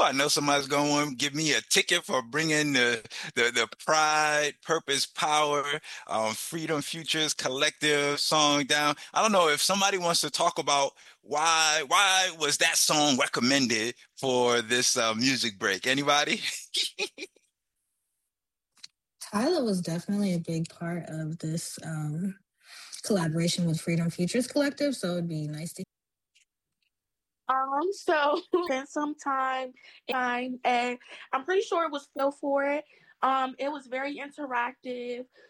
I know somebody's going to give me a ticket for bringing the Pride, Purpose, Power, Freedom Futures Collective song down. I don't know if somebody wants to talk about why was that song recommended for this music break? Anybody? Tyler was definitely a big part of this collaboration with Freedom Futures Collective, so it'd be nice to. So spent some time, and I'm pretty sure it was still for it. It was very interactive.